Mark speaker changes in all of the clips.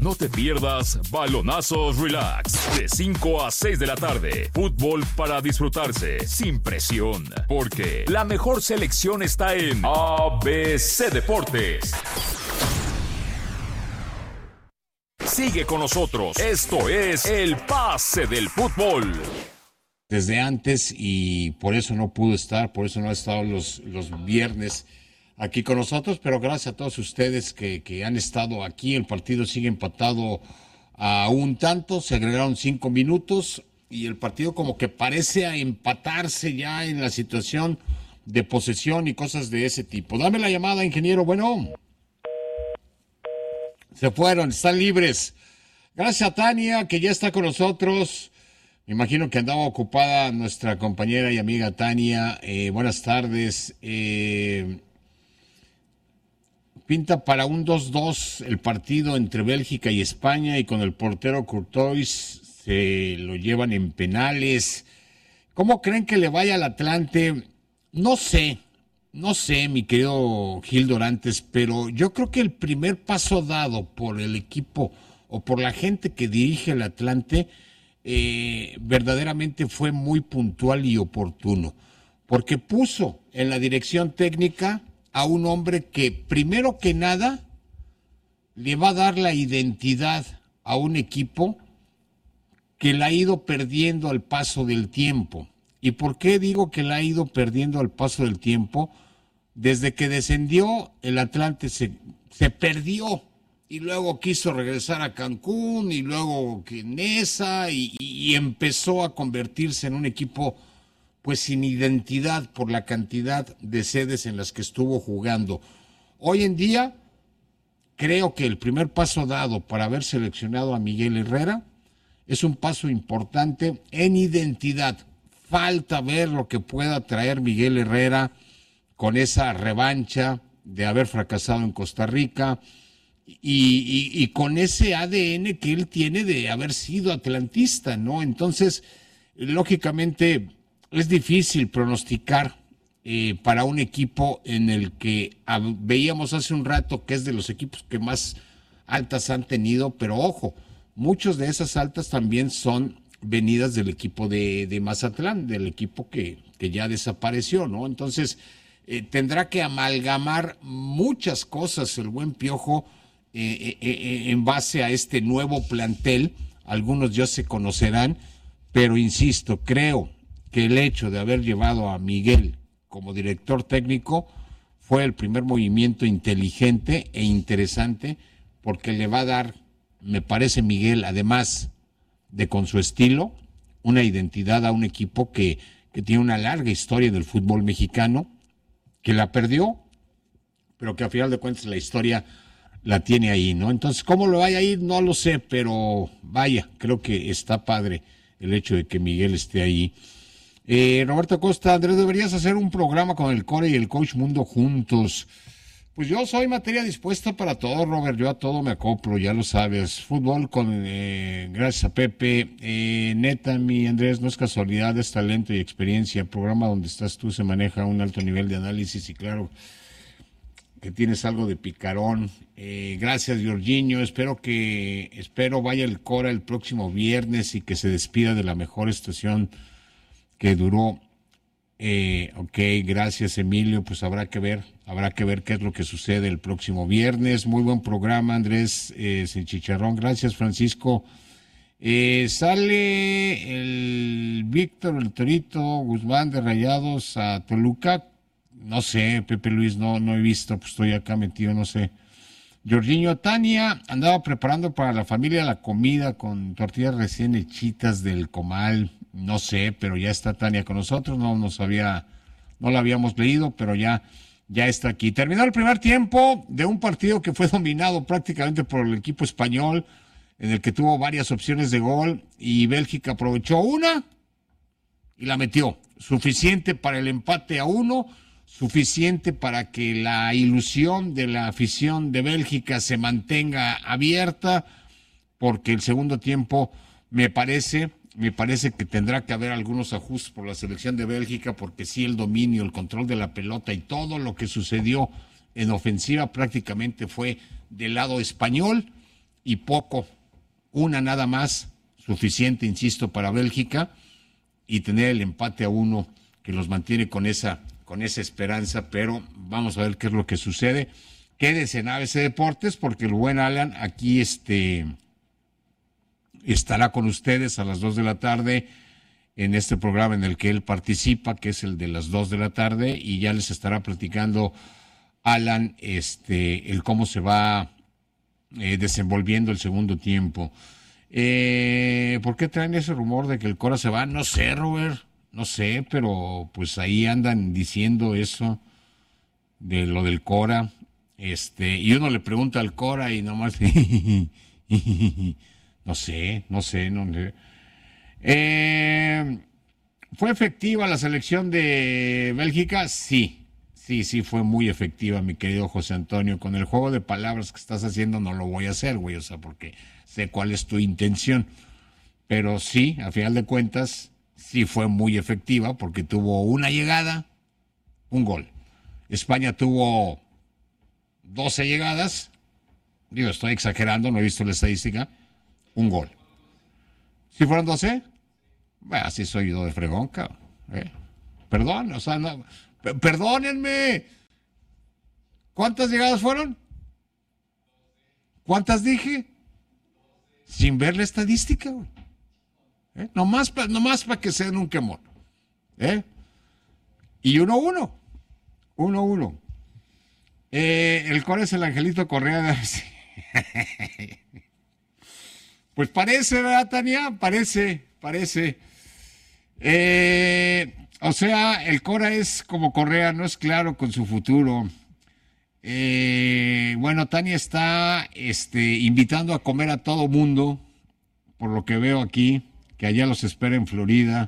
Speaker 1: No te pierdas Balonazos Relax, de 5 a 6 de la tarde. Fútbol para disfrutarse, sin presión. Porque la mejor selección está en ABC Deportes. Sigue con nosotros. Esto es El Pase del Fútbol.
Speaker 2: Desde antes, y por eso no pudo estar, por eso no ha estado los viernes aquí con nosotros, pero gracias a todos ustedes que han estado aquí. El partido sigue empatado a un tanto, se agregaron 5 minutos y el partido como que parece a empatarse ya en la situación de posesión y cosas de ese tipo. Dame la llamada, ingeniero. Bueno, se fueron, están libres. Gracias a Tania, que ya está con nosotros. Me imagino que andaba ocupada nuestra compañera y amiga Tania. Buenas tardes. Pinta para un 2-2 el partido entre Bélgica y España, y con el portero Courtois se lo llevan en penales. ¿Cómo creen que le vaya al Atlante? No sé, mi querido Gil Dorantes, pero yo creo que el primer paso dado por el equipo o por la gente que dirige el Atlante verdaderamente fue muy puntual y oportuno, porque puso en la dirección técnica a un hombre que, primero que nada, le va a dar la identidad a un equipo que la ha ido perdiendo al paso del tiempo. ¿Y por qué digo que la ha ido perdiendo al paso del tiempo? Desde que descendió, el Atlante se perdió, y luego quiso regresar a Cancún, y luego Nesa, y empezó a convertirse en un equipo pues sin identidad por la cantidad de sedes en las que estuvo jugando. Hoy en día, creo que el primer paso dado para haber seleccionado a Miguel Herrera es un paso importante en identidad. Falta ver lo que pueda traer Miguel Herrera con esa revancha de haber fracasado en Costa Rica y con ese ADN que él tiene de haber sido atlantista, ¿no? Entonces, lógicamente, es difícil pronosticar para un equipo en el que veíamos hace un rato que es de los equipos que más altas han tenido, pero ojo, muchos de esas altas también son venidas del equipo de Mazatlán, del equipo que ya desapareció, ¿no? Entonces, tendrá que amalgamar muchas cosas el buen Piojo en base a este nuevo plantel. Algunos ya se conocerán, pero insisto, creo que el hecho de haber llevado a Miguel como director técnico fue el primer movimiento inteligente e interesante, porque le va a dar, me parece, Miguel, además de con su estilo, una identidad a un equipo que tiene una larga historia del fútbol mexicano, que la perdió, pero que a final de cuentas la historia la tiene ahí, ¿no? Entonces, ¿cómo lo vaya a ir? No lo sé, pero vaya, creo que está padre el hecho de que Miguel esté ahí. Roberto Costa, Andrés, deberías hacer un programa con el Core y el Coach Mundo juntos. Pues yo soy materia dispuesta para todo, Robert, yo a todo me acoplo, ya lo sabes. Fútbol gracias a Pepe. Neta, mi Andrés, no es casualidad, es talento y experiencia. El programa donde estás tú se maneja a un alto nivel de análisis y claro que tienes algo de picarón. Gracias, Jorginho. Espero vaya el Cora el próximo viernes y que se despida de la mejor estación que duró. Ok, gracias, Emilio. Pues habrá que ver qué es lo que sucede el próximo viernes. Muy buen programa, Andrés sin chicharrón. Gracias, Francisco. Sale el Víctor, el Torito Guzmán de Rayados a Toluca. No sé, Pepe Luis, no he visto, pues estoy acá metido, no sé. Jorginho, Tania andaba preparando para la familia la comida con tortillas recién hechitas del comal. No sé, pero ya está Tania con nosotros, no la habíamos leído, pero ya está aquí. Terminó el primer tiempo de un partido que fue dominado prácticamente por el equipo español, en el que tuvo varias opciones de gol, y Bélgica aprovechó una y la metió. Suficiente para el empate a 1, suficiente para que la ilusión de la afición de Bélgica se mantenga abierta, porque el segundo tiempo me parece que tendrá que haber algunos ajustes por la selección de Bélgica, porque sí, el dominio, el control de la pelota y todo lo que sucedió en ofensiva prácticamente fue del lado español, y poco, una nada más, suficiente, insisto, para Bélgica, y tener el empate a 1 que los mantiene con esa esperanza, pero vamos a ver qué es lo que sucede. Quédense en ABC Deportes porque el buen Alan aquí estará con ustedes a las 2 de la tarde en este programa en el que él participa, que es el de las 2 de la tarde, y ya les estará platicando Alan el cómo se va desenvolviendo el segundo tiempo. ¿Por qué traen ese rumor de que el Cora se va? No sé, Robert, no sé, pero pues ahí andan diciendo eso de lo del Cora, y uno le pregunta al Cora y nomás no sé. ¿Fue efectiva la selección de Bélgica? Sí, fue muy efectiva, mi querido José Antonio. Con el juego de palabras que estás haciendo no lo voy a hacer, güey, o sea, porque sé cuál es tu intención. Pero sí, a final de cuentas, sí fue muy efectiva porque tuvo una llegada, un gol. España tuvo 12 llegadas, digo, estoy exagerando, no he visto la estadística, un gol. ¿Sí fueron 12? Bueno, así soy yo de fregón, cabrón. Perdón, o sea, no, perdónenme. ¿Cuántas llegadas fueron? ¿Cuántas dije? Sin ver la estadística, güey. Nomás para que se den un quemón. Y 1-1. 1-1. El Cora es el Angelito Correa. Pues parece, ¿verdad, Tania? Parece. O sea, el Cora es como Correa, no es claro con su futuro. Bueno, Tania está invitando a comer a todo mundo, por lo que veo aquí, que allá los espera en Florida.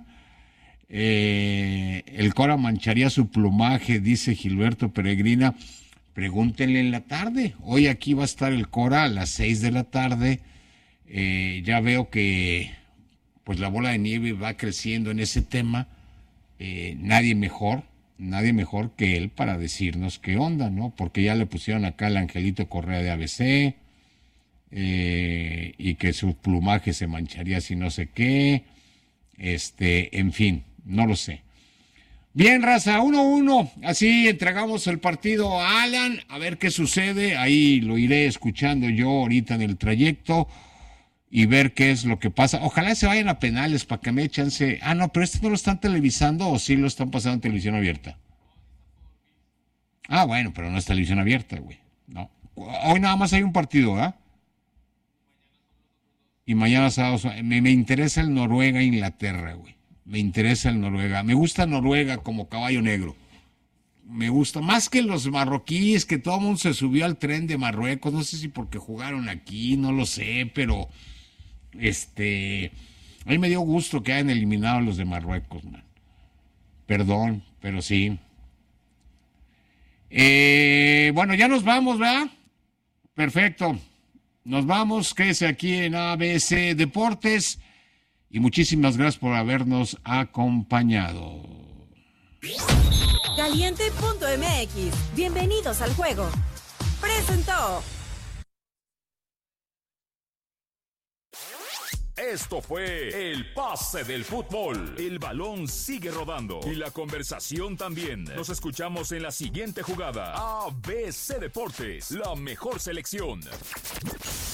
Speaker 2: El Cora mancharía su plumaje, dice Gilberto Peregrina. Pregúntenle en la tarde. Hoy aquí va a estar el Cora a las 6 de la tarde. Ya veo que pues la bola de nieve va creciendo en ese tema. Nadie mejor que él para decirnos qué onda, ¿no? Porque ya le pusieron acá al Angelito Correa de ABC, y que su plumaje se mancharía si no sé qué, en fin, no lo sé. Bien, raza, 1-1, así entregamos el partido a Alan, a ver qué sucede, ahí lo iré escuchando yo ahorita en el trayecto y ver qué es lo que pasa. Ojalá se vayan a penales para que me echen chance. Ah, no, pero no lo están televisando o sí lo están pasando en televisión abierta. Ah, bueno, pero no es televisión abierta, güey. No. Hoy nada más hay un partido, ¿ah? Y mañana sábado. Me interesa el Noruega-Inglaterra, güey. Me interesa el Noruega. Me gusta Noruega como caballo negro. Me gusta más que los marroquíes, que todo el mundo se subió al tren de Marruecos. No sé si porque jugaron aquí, no lo sé, pero a mí me dio gusto que hayan eliminado a los de Marruecos, man. Perdón, pero sí. Bueno, ya nos vamos, ¿verdad? Perfecto. Nos vamos, quédese aquí en ABC Deportes y muchísimas gracias por habernos acompañado.
Speaker 3: Caliente.mx. Bienvenidos al juego. Presentó.
Speaker 1: Esto fue el pase del fútbol. El balón sigue rodando y la conversación también. Nos escuchamos en la siguiente jugada. ABC Deportes, la mejor selección.